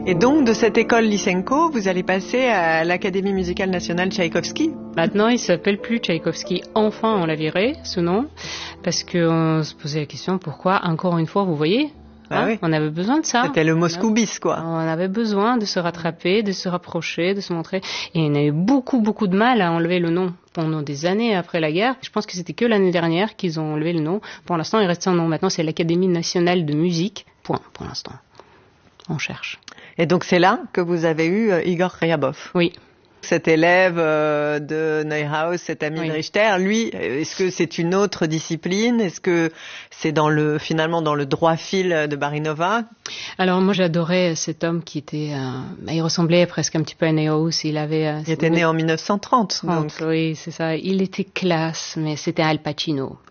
Et donc, de cette école Lysenko, vous allez passer à l'Académie musicale nationale Tchaïkovski. Maintenant, il s'appelle plus Tchaïkovski. Enfin, on l'a viré, ce nom, parce qu'on se posait la question, pourquoi, encore une fois, vous voyez, Oui. On avait besoin de ça. C'était le Moscou bis, quoi. On avait besoin de se rattraper, de se rapprocher, de se montrer. Et on a eu beaucoup de mal à enlever le nom pendant des années après la guerre. Je pense que c'était que l'année dernière qu'ils ont enlevé le nom. Pour l'instant, il reste sans nom. Maintenant, c'est l'Académie nationale de musique. Point, pour l'instant. On cherche. Et donc, c'est là que vous avez eu Igor Ryabov. Oui. Cet élève de Neuhaus, cet ami de Richter, lui, est-ce que c'est une autre discipline? Est-ce que c'est finalement dans le droit fil de Barinova? Alors moi j'adorais cet homme qui était, il ressemblait presque un petit peu à Neuhaus. Il était né en 1930. Donc. Oui, c'est ça. Il était classe, mais c'était Al Pacino.